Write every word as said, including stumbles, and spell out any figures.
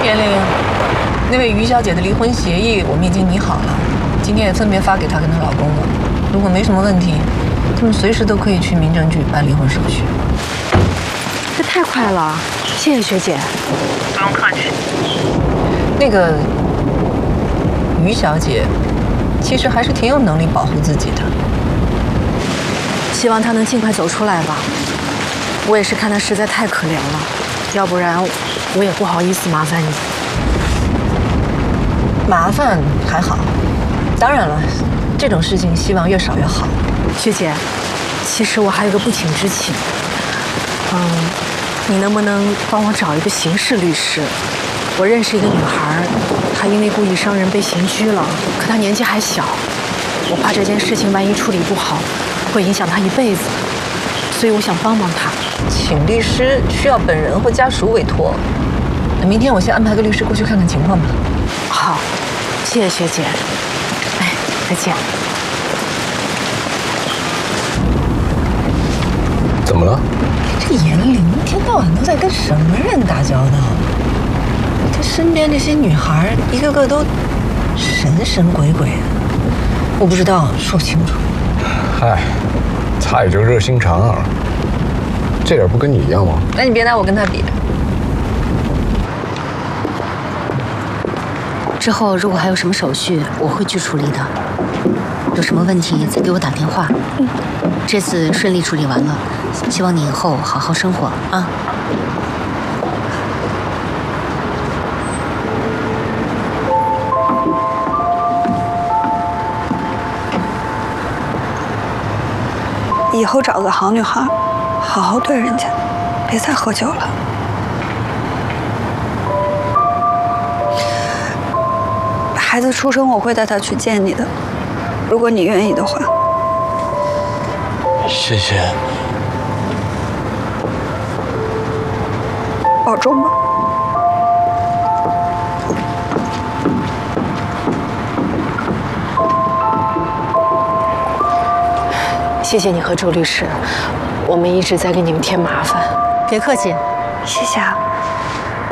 严玲，那位于小姐的离婚协议我们已经拟好了，今天也分别发给她跟她老公了。如果没什么问题，他们随时都可以去民政局办离婚手续。 这太快了，谢谢学姐。 不用客气。那个于小姐，其实还是挺有能力保护自己的。 希望她能尽快走出来吧。我也是看她实在太可怜了，要不然我也不好意思麻烦你。 麻烦还好，当然了，这种事情希望越少越好。 学姐，其实我还有个不情之请，嗯，你能不能帮我找一个刑事律师？我认识一个女孩，她因为故意伤人被刑拘了，可她年纪还小，我怕这件事情万一处理不好，会影响她一辈子，所以我想帮帮她。 请律师需要本人或家属委托，明天我先安排个律师过去看看情况吧。 好，谢谢学姐。哎，再见。 怎么了？ 这严玲一天到晚都在跟什么人打交道？她身边这些女孩一个个都神神鬼鬼的，我不知道，说不清楚。 嗨，她也就热心肠啊，这点不跟你一样吗？ 那你别拿我跟她比。 之后如果还有什么手续，我会去处理的。有什么问题再给我打电话。嗯，这次顺利处理完了，希望你以后好好生活啊。 以后找个好女孩，好好对人家，别再喝酒了。孩子出生，我会带他去见你的，如果你愿意的话。 谢谢。 保重吧。 谢谢你和周律师，我们一直在给你们添麻烦。 别客气。 谢谢啊。